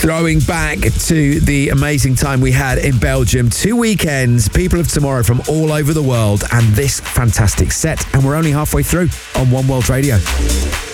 Throwing back to the amazing time we had in Belgium, 2 weekends, people of tomorrow from all over the world, and this fantastic set. And we're only halfway through on One World Radio.